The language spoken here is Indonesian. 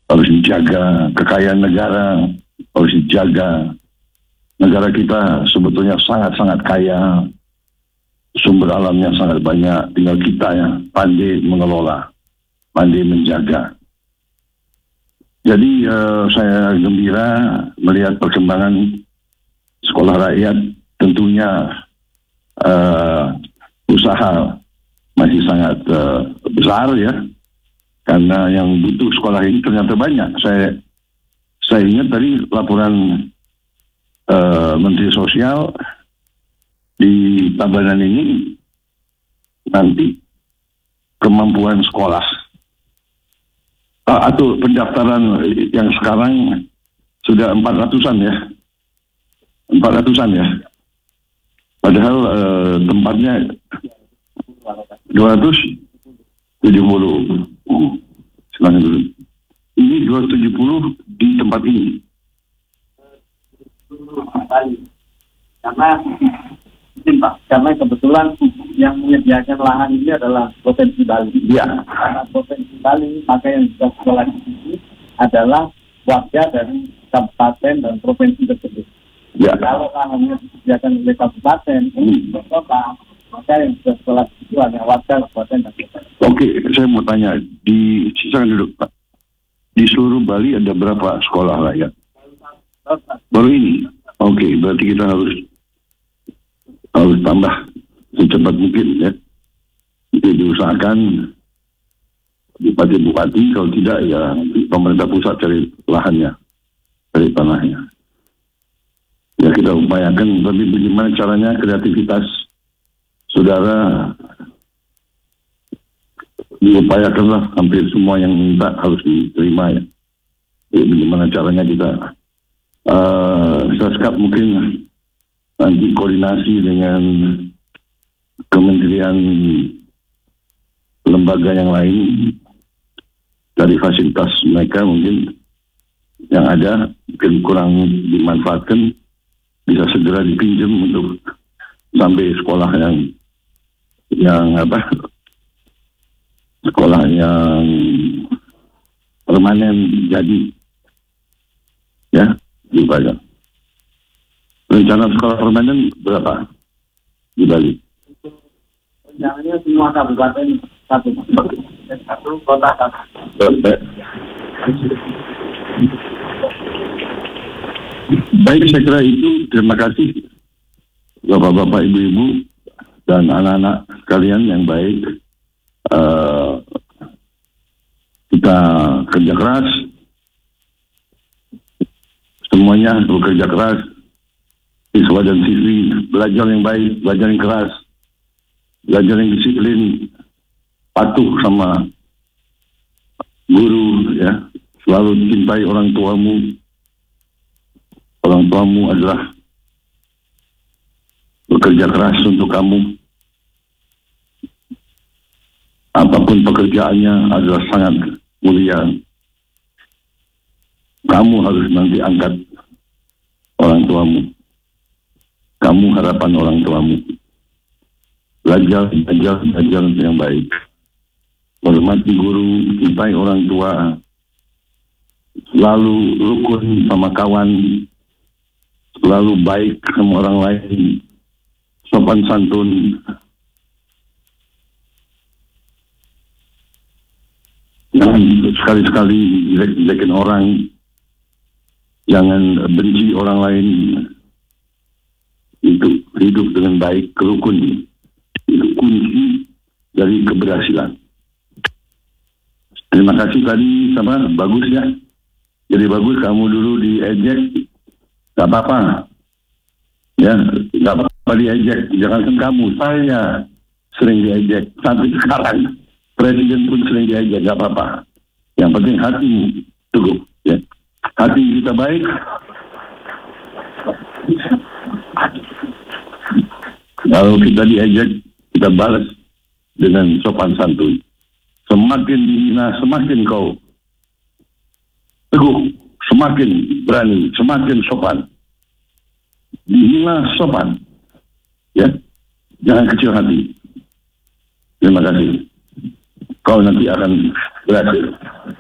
harus dijaga kekayaan negara, harus dijaga. Negara kita sebetulnya sangat-sangat kaya, sumber alamnya sangat banyak, tinggal kita yang pandai mengelola, pandai menjaga. Jadi saya gembira melihat perkembangan sekolah rakyat. Tentunya usaha masih sangat besar ya, karena yang butuh sekolah ini ternyata banyak. Saya ingat tadi laporan Menteri Sosial di Tabanan ini, nanti kemampuan sekolah atau pendaftaran yang sekarang sudah 400-an ya. 400-an ya. Padahal tempatnya 270. Silakan dulu. Ini 270 di tempat ini. Karena kebetulan yang menyediakan lahan ini adalah Provinsi Bali. Ya. Karena Provinsi Bali, maka yang sudah sekolah di sini adalah warga dari kabupaten dan provinsi tersebut. Ya. Kalau lahannya disediakan oleh kabupaten, kota, maka yang sudah sekolah di situ hanya warga kabupaten dan kota. Oke, saya mau tanya, silakan duduk Pak. Di seluruh Bali ada berapa sekolah rakyat? Baru ini. Oke, berarti kita harus tambah secepat mungkin ya. Itu diusahakan bupati-bupati, kalau tidak ya pemerintah pusat cari lahannya, cari tanahnya. Ya kita upayakan, tapi bagaimana caranya kreativitas saudara diupayakanlah, hampir semua yang minta harus diterima ya. Jadi bagaimana caranya kita Saskap mungkin nanti koordinasi dengan kementerian lembaga yang lain dari fasilitas mereka mungkin yang ada mungkin kurang dimanfaatkan, bisa segera dipinjam untuk sampai sekolah yang sekolah yang permanen jadi ya. Dibayar. Rencana sekolah permanen berapa di Bali? Rencananya semua kabupaten satu kota satu. Baik, saya kira itu. Terima kasih Bapak-bapak, Ibu-ibu dan anak-anak sekalian yang baik. Kita kerja keras. Semuanya bekerja keras, siswa dan siswi belajar yang baik, belajar yang keras, belajar yang disiplin, patuh sama guru ya, selalu cintai orang tuamu. Orang tuamu adalah bekerja keras untuk kamu. Apapun pekerjaannya adalah sangat mulia. Kamu harus nanti angkat orang tuamu. Kamu harapan orang tuamu. Belajar yang baik. Hormati guru, cintai orang tua. Selalu rukun sama kawan. Selalu baik sama orang lain. Sopan santun. Jangan sekali-sekali jelek-jelekin orang. Jangan benci orang lain. Itu hidup dengan baik, rukun. Itu kunci dari keberhasilan. Terima kasih tadi, bagus ya. Jadi bagus kamu dulu diejek, gak apa-apa. Ya, gak apa-apa diejek. Jangankan kamu, saya sering diejek. Sampai sekarang, presiden pun sering diejek, gak apa-apa. Yang penting hatimu teguh. Ya. Hati kita baik, kalau kita diejek, kita balas dengan sopan santun. Semakin dihina, semakin kau teguh, semakin berani, semakin sopan. Dihina sopan, ya, jangan kecil hati. Terima kasih. Kau nanti akan berhasil.